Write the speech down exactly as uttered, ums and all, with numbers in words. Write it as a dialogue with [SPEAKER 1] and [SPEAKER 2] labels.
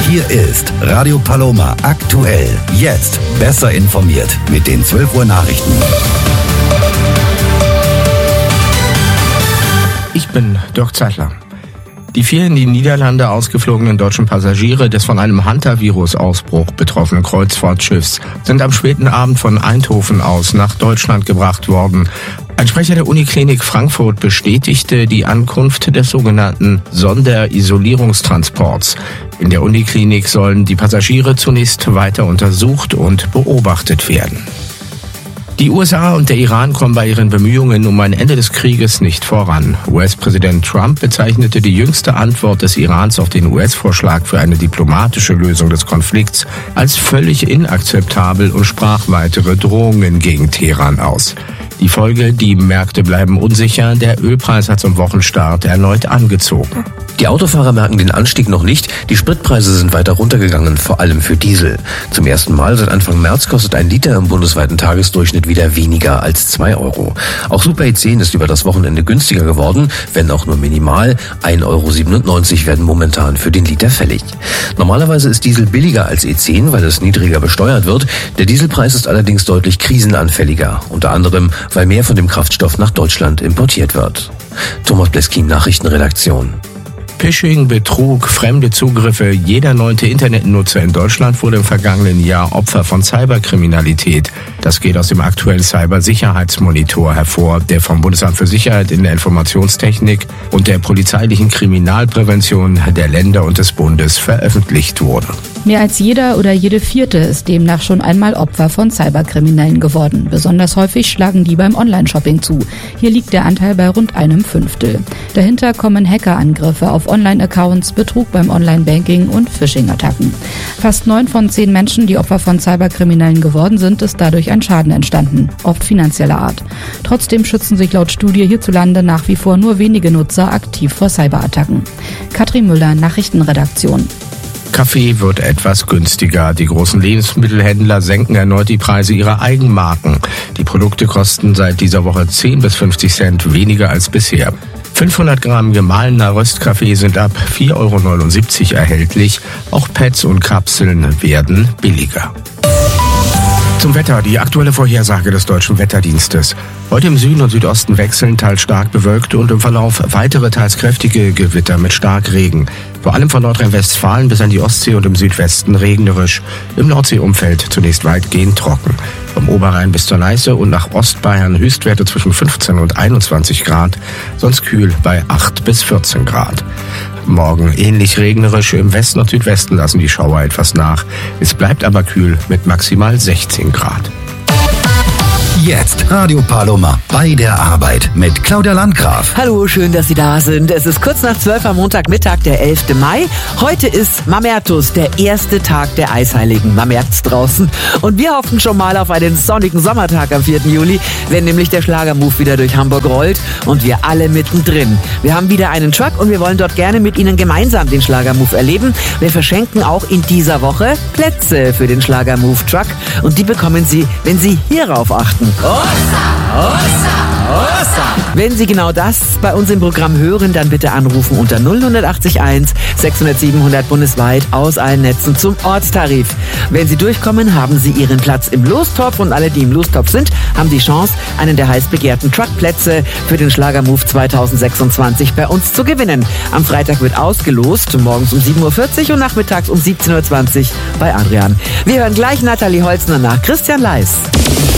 [SPEAKER 1] Hier ist Radio Paloma aktuell. Jetzt besser informiert mit den zwölf Uhr Nachrichten.
[SPEAKER 2] Ich bin Dirk Zeitler. Die vier in die Niederlande ausgeflogenen deutschen Passagiere des von einem Hantavirus-Ausbruch betroffenen Kreuzfahrtschiffs sind am späten Abend von Eindhoven aus nach Deutschland gebracht worden. Ein Sprecher der Uniklinik Frankfurt bestätigte die Ankunft des sogenannten Sonderisolierungstransports. In der Uniklinik sollen die Passagiere zunächst weiter untersucht und beobachtet werden. Die U S A und der Iran kommen bei ihren Bemühungen um ein Ende des Krieges nicht voran. U S-Präsident Trump bezeichnete die jüngste Antwort des Irans auf den U S-Vorschlag für eine diplomatische Lösung des Konflikts als völlig inakzeptabel und sprach weitere Drohungen gegen Teheran aus. Die Folge, die Märkte bleiben unsicher, der Ölpreis hat zum Wochenstart erneut angezogen.
[SPEAKER 3] Die Autofahrer merken den Anstieg noch nicht, die Spritpreise sind weiter runtergegangen, vor allem für Diesel. Zum ersten Mal seit Anfang März kostet ein Liter im bundesweiten Tagesdurchschnitt wieder weniger als zwei Euro. Auch Super E zehn ist über das Wochenende günstiger geworden, wenn auch nur minimal. ein Euro siebenundneunzig werden momentan für den Liter fällig. Normalerweise ist Diesel billiger als E zehn, weil es niedriger besteuert wird. Der Dieselpreis ist allerdings deutlich krisenanfälliger, unter anderem, weil mehr von dem Kraftstoff nach Deutschland importiert wird. Thomas Bleskin, Nachrichtenredaktion.
[SPEAKER 2] Phishing, Betrug, fremde Zugriffe. Jeder neunte Internetnutzer in Deutschland wurde im vergangenen Jahr Opfer von Cyberkriminalität. Das geht aus dem aktuellen Cybersicherheitsmonitor hervor, der vom Bundesamt für Sicherheit in der Informationstechnik und der polizeilichen Kriminalprävention der Länder und des Bundes veröffentlicht wurde.
[SPEAKER 4] Mehr als jeder oder jede Vierte ist demnach schon einmal Opfer von Cyberkriminellen geworden. Besonders häufig schlagen die beim Online-Shopping zu. Hier liegt der Anteil bei rund einem Fünftel. Dahinter kommen Hackerangriffe auf Online-Accounts, Betrug beim Online-Banking und Phishing-Attacken. Fast neun von zehn Menschen, die Opfer von Cyberkriminellen geworden sind, ist dadurch ein Schaden entstanden, oft finanzieller Art. Trotzdem schützen sich laut Studie hierzulande nach wie vor nur wenige Nutzer aktiv vor Cyberattacken. Katrin Müller, Nachrichtenredaktion.
[SPEAKER 2] Kaffee wird etwas günstiger. Die großen Lebensmittelhändler senken erneut die Preise ihrer Eigenmarken. Die Produkte kosten seit dieser Woche zehn bis fünfzig Cent weniger als bisher. fünfhundert Gramm gemahlener Röstkaffee sind ab vier Euro neunundsiebzig erhältlich. Auch Pads und Kapseln werden billiger. Zum Wetter, die aktuelle Vorhersage des Deutschen Wetterdienstes. Heute im Süden und Südosten wechseln teils stark bewölkt und im Verlauf weitere teils kräftige Gewitter mit Starkregen. Vor allem von Nordrhein-Westfalen bis an die Ostsee und im Südwesten regnerisch. Im Nordseeumfeld zunächst weitgehend trocken. Vom Oberrhein bis zur Neiße und nach Ostbayern Höchstwerte zwischen fünfzehn und einundzwanzig Grad, sonst kühl bei acht bis vierzehn Grad. Morgen ähnlich regnerisch, im Westen und Südwesten lassen die Schauer etwas nach. Es bleibt aber kühl mit maximal sechzehn Grad.
[SPEAKER 1] Jetzt Radio Paloma bei der Arbeit mit Claudia Landgraf.
[SPEAKER 5] Hallo, schön, dass Sie da sind. Es ist kurz nach zwölf am Montagmittag, der elfte Mai. Heute ist Mamertus, der erste Tag der Eisheiligen. Man merkt's draußen. Und wir hoffen schon mal auf einen sonnigen Sommertag am vierten Juli, wenn nämlich der Schlagermove wieder durch Hamburg rollt und wir alle mittendrin. Wir haben wieder einen Truck und wir wollen dort gerne mit Ihnen gemeinsam den Schlagermove erleben. Wir verschenken auch in dieser Woche Plätze für den Schlagermove Truck und die bekommen Sie, wenn Sie hierauf achten. Ossa, Ossa, Ossa. Wenn Sie genau das bei uns im Programm hören, dann bitte anrufen unter null acht acht eins sechshundert siebenhundert bundesweit aus allen Netzen zum Ortstarif. Wenn Sie durchkommen, haben Sie Ihren Platz im Lostopf und alle, die im Lostopf sind, haben die Chance, einen der heiß begehrten Truckplätze für den Schlagermove zweitausendsechsundzwanzig bei uns zu gewinnen. Am Freitag wird ausgelost, morgens um sieben Uhr vierzig und nachmittags um siebzehn Uhr zwanzig bei Adrian. Wir hören gleich Nathalie Holzner nach Christian Leis.